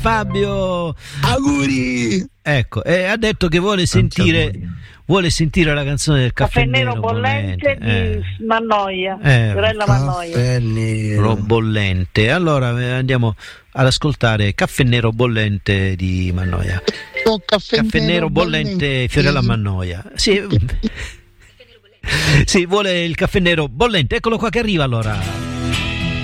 Fabio, auguri. Ecco, ha detto che vuole sentire la canzone del Caffè Nero Bollente di Mannoia, Fiorella Mannoia. Caffè Nero Bollente. Allora andiamo ad ascoltare Caffè Nero Bollente di Mannoia. Caffè Nero Bollente Fiorella Mannoia. Sì. Sì, vuole il Caffè Nero Bollente. Eccolo qua che arriva allora.